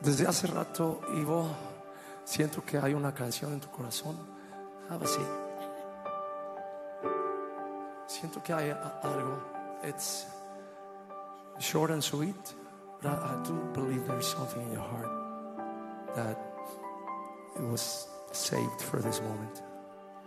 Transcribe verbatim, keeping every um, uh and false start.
Desde hace rato, Ivo, siento que hay una canción en tu corazón. Have a seat. Siento que hay a- algo. It's short and sweet, but I, I do believe there's something in your heart that it was saved for this moment.